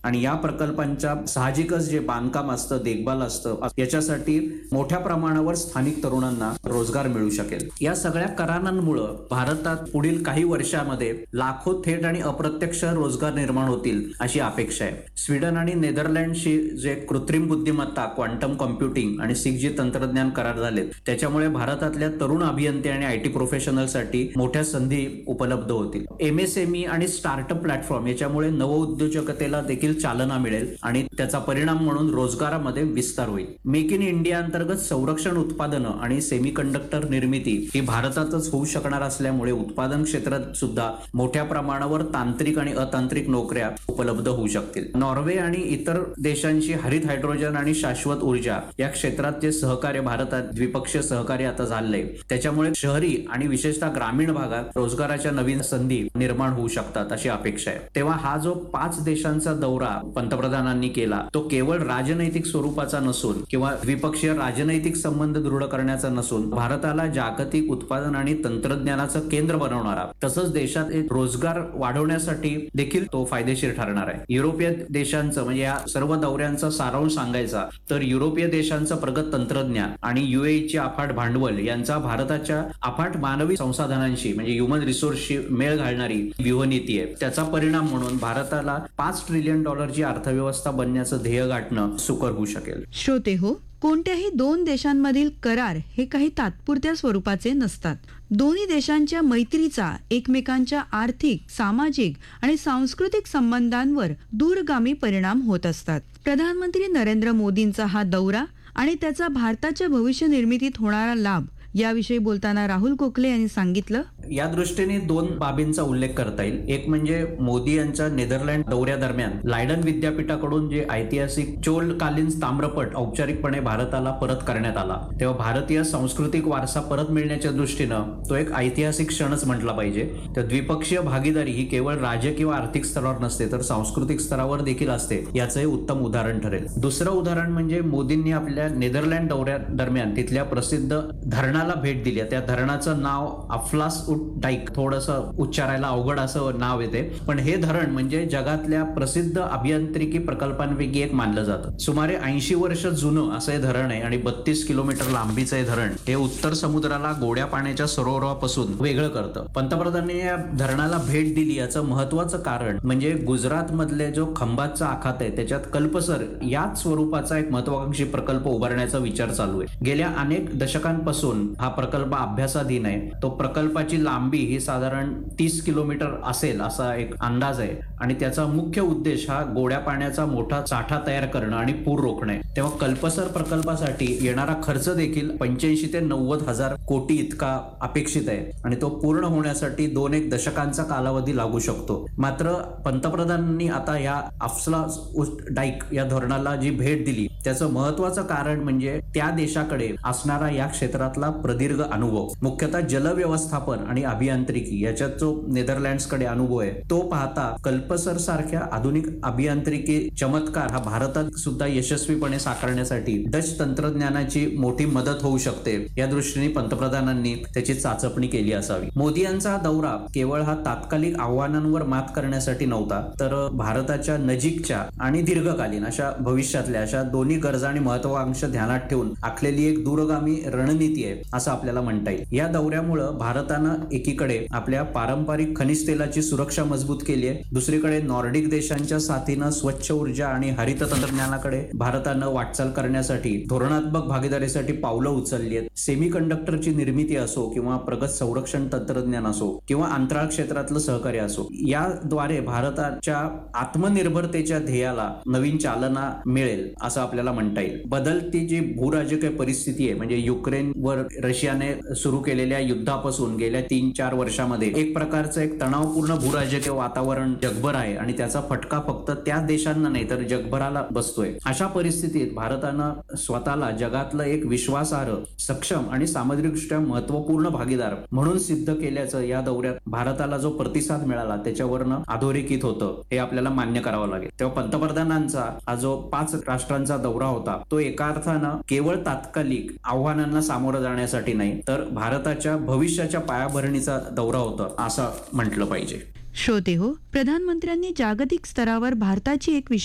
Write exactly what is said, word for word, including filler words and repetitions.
आणि या प्रकल्पांच्या साहजिकच जे बांधकाम असतं, देखभाल असतं, याच्यासाठी मोठ्या प्रमाणावर स्थानिक तरुणांना रोजगार मिळू शकेल. या सगळ्या करारांमुळे भारतात पुढील काही वर्षांमध्ये लाखो थेट आणि अप्रत्यक्ष रोजगार निर्माण होतील अशी अपेक्षा आहे. स्वीडन आणि नेदरलँडशी जे कृत्रिम बुद्धिमत्ता, क्वांटम कॉम्प्युटिंग आणि सिक्स जी तंत्रज्ञान करार झालेत, त्याच्यामुळे भारतातल्या तरुण अभियंते आणि आयटी प्रोफेशनलसाठी मोठ्या संधी उपलब्ध होतील. एमएसएमई आणि स्टार्टअप प्लॅटफॉर्म याच्यामुळे नवउद्योजकतेला देखील चालना मिळेल आणि त्याचा परिणाम म्हणून रोजगारामध्ये विस्तार होईल. मेक इन इंडिया अंतर्गत संरक्षण उत्पादनं आणि सेमीकंडक्टर निर्मिती ही भारतातच होऊ शकणार असल्यामुळे उत्पादन क्षेत्रात सुद्धा मोठ्या प्रमाणावर तांत्रिक आणि अतांत्रिक नोकऱ्या उपलब्ध होऊ शकतील. नॉर्वे आणि इतर देशांशी हरित हायड्रोजन आणि शाश्वत ऊर्जा या क्षेत्रात जे सहकार्य भारतात द्विपक्षीय सहकार्य आता झालंय, त्याच्यामुळे शहरी आणि विशेषतः ग्रामीण भागात रोजगाराच्या नवीन संधी निर्माण होऊ शकतात अशी अपेक्षा आहे. तेव्हा हा जो पाच देशांचा दौरा पंतप्रधानांनी केला तो केवळ राजनैतिक स्वरूपाचा नसून किंवा द्विपक्षीय राजनैतिक संबंध दृढ करण्याचा नसून भारताला जागतिक उत्पादन आणि तंत्रज्ञानाचं केंद्र बनवणारा, तसंच देशात रोजगार वाढवण्यासाठी देखील तो फायदेशीर ठरणार आहे. युरोपीय देशांचं म्हणजे या सर्व दौऱ्यांचा सारांश सांगायचा तर युरोपीय देशांचं प्रगत तंत्रज्ञान आणि युएईची अफाट भांडवल यांचा भारताच्या अफाट मानवी संसाधनांशी म्हणजे ह्युमन रिसोर्सशी मेळ घालणारी व्यूहनीती आहे. त्याचा परिणाम म्हणून भारताला पाच ट्रिलियन डॉलरची अर्थव्यवस्था बनण्याचं ध्येय गाठणं सुकर होऊ शकेल. श्रोते हो, कोणत्याही दोन देशांमधील करार हे काही तात्पुरत्या स्वरूपाचे नसतात. दोन्ही देशांच्या मैत्रीचा एकमेकांच्या आर्थिक, सामाजिक आणि सांस्कृतिक संबंधांवर दूरगामी परिणाम होत असतात. प्रधानमंत्री नरेंद्र मोदींचा हा दौरा आणि त्याचा भारताच्या भविष्य निर्मितीत होणारा लाभ याविषयी बोलताना राहुल गोखले यांनी सांगितलं, या दृष्टीने दोन बाबींचा उल्लेख करता येईल. एक म्हणजे मोदी यांच्या नेदरलँड दौऱ्यादरम्यान लायडन विद्यापीठाकडून जे ऐतिहासिक चोलकालीन ताम्रपट औपचारिकपणे भारताला परत करण्यात आला, तेव्हा भारतीय सांस्कृतिक वारसा परत मिळण्याच्या दृष्टीनं तो एक ऐतिहासिक क्षणच म्हटला पाहिजे. तर द्विपक्षीय भागीदारी ही केवळ राजकीय किंवा आर्थिक स्तरावर नसते तर सांस्कृतिक स्तरावर देखील असते, याचं हे उत्तम उदाहरण ठरेल. दुसरं उदाहरण म्हणजे मोदींनी आपल्या नेदरलँड दौऱ्या दरम्यान तिथल्या प्रसिद्ध धरणाला भेट दिली. त्या धरणाचं नाव अफलास डाईक, थोडंसं उच्चारायला अवघड असं नाव येते, पण हे धरण म्हणजे जगातल्या प्रसिद्ध अभियांत्रिकी प्रकल्पांपैकी एक मानलं जातं. सुमारे ऐंशी वर्ष जुनं असं हे धरण आहे आणि बत्तीस किलोमीटर लांबीचं हे धरण हे उत्तर समुद्राला गोड्या पाण्याच्या सरोवरापासून वेगळं करतं. पंतप्रधानांनी या धरणाला भेट दिली याचं महत्वाचं कारण म्हणजे गुजरात मधले जो खंभातचा आखात आहे त्याच्यात कल्पसर याच स्वरूपाचा एक महत्वाकांक्षी प्रकल्प उभारण्याचा विचार चालू आहे. गेल्या अनेक दशकांपासून हा प्रकल्प अभ्यासाधीन आहे. तो प्रकल्पाची लांबी ही साधारण तीस किलोमीटर असेल असा एक अंदाज आहे आणि त्याचा मुख्य उद्देश हा गोड्या पाण्याचा मोठा साठा तयार करणं आणि पूर रोखणे. तेव्हा कल्पसर प्रकल्पासाठी येणारा खर्च देखील पंच्याऐंशी ते नव्वद हजार कोटी इतका अपेक्षित आहे आणि तो पूर्ण होण्यासाठी दोन एक दशकांचा कालावधी लागू शकतो. मात्र पंतप्रधानांनी आता या अफसला डाईक या धरणाला जी भेट दिली त्याचं महत्वाचं कारण म्हणजे त्या देशाकडे असणारा या क्षेत्रातला प्रदीर्घ अनुभव, मुख्यतः जल व्यवस्थापन आणि अभियांत्रिकी याच्यात जो नेदरलँड्सकडे अनुभव आहे तो पाहता कल्पसर सारख्या आधुनिक अभियांत्रिकी चमत्कार हा भारतात सुद्धा यशस्वीपणे साकारण्यासाठी डच तंत्रज्ञानाची मोठी मदत होऊ शकते. या दृष्टीने पंतप्रधानांनी त्याची चाचपणी केली असावी. मोदी यांचा दौरा केवळ हा तात्कालिक आव्हानांवर मात करण्यासाठी नव्हता तर भारताच्या नजीकच्या आणि दीर्घकालीन अशा भविष्यातल्या अशा दोन्ही गरजा आणि महत्वाकांक्षा ध्यानात ठेवून आखलेली एक दूरगामी रणनीती आहे असं आपल्याला म्हणता येईल. या दौऱ्यामुळं भारतानं एकीकडे आपल्या पारंपरिक खनिज तेलाची सुरक्षा मजबूत केली आहे, दुसरीकडे नॉर्डिक देशांच्या साथीनं स्वच्छ ऊर्जा आणि हरित तंत्रज्ञानाकडे भारतानं वाटचाल करण्यासाठी धोरणात्मक भागीदारीसाठी पावलं उचलली आहेत. सेमीकंडक्टरची निर्मिती असो किंवा प्रगत संरक्षण तंत्रज्ञान असो किंवा अंतराळ क्षेत्रातलं सहकार्य असो, याद्वारे भारताच्या आत्मनिर्भरतेच्या ध्येयाला नवीन चालना मिळेल असं आपल्याला म्हणता येईल. बदलती जी भूराजकीय परिस्थिती आहे म्हणजे युक्रेनवर रशियाने सुरू केलेल्या युद्धापासून गेल्या तीन चार वर्षामध्ये एक प्रकारचं एक तणावपूर्ण भूराजकीय वातावरण जगभर आहे आणि त्याचा फटका फक्त त्या देशांना नाही तर जगभराला बसतोय. अशा परिस्थितीत भारतानं स्वतःला जगातलं एक विश्वासार्ह, सक्षम आणि सामग्रिकदृष्ट्या महत्वपूर्ण भागीदार म्हणून सिद्ध केल्याचं या दौऱ्यात भारताला जो प्रतिसाद मिळाला त्याच्यावरनं अधोरेखित होतं हे आपल्याला मान्य करावं लागेल. तेव्हा पंतप्रधानांचा हा जो पाच राष्ट्रांचा दौरा होता तो एका अर्थानं केवळ तात्कालिक आव्हानांना सामोरं जाण्यासाठी नाही तर भारताच्या भविष्याच्या पायाभरणीचा दौरा होता असं म्हटलं पाहिजे. श्रोते हो, प्रधानमंत्र्यांनी जागतिक स्तरावर भारताची एक